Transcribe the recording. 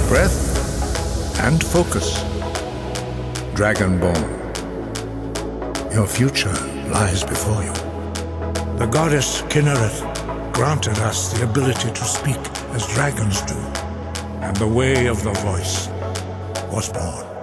breath and focus. Dragonborn, your future lies before you. The goddess Kynareth granted us the ability to speak as dragons do, and the way of the voice was born.